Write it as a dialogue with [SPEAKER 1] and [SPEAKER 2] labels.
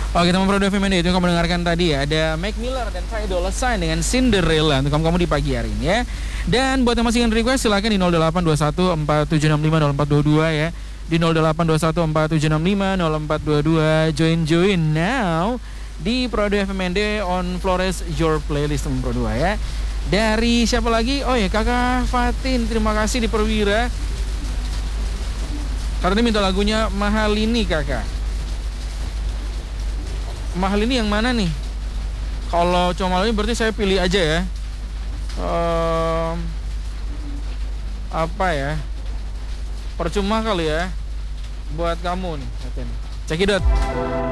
[SPEAKER 1] Oke teman Pro FMND, itu yang kamu dengarkan tadi ya. Ada Mac Miller dan Ty Dolla $ign dengan Cinderella untuk kamu di pagi hari ini ya. Dan buat yang masih ingin request silakan di 0821 4765 0422 ya. Di 0821 4765 0422. Join now di Pro FMND on Flores Your Playlist teman Pro 2 ya. Dari siapa lagi? Oh ya, Kakak Fatin, terima kasih di Perwira. Karena ini minta lagunya Mahal ini Kakak. Mahal ini yang mana nih? Kalau cuma mahal ini berarti saya pilih aja ya. Apa ya? Percuma kali ya buat kamu nih. Cekidot.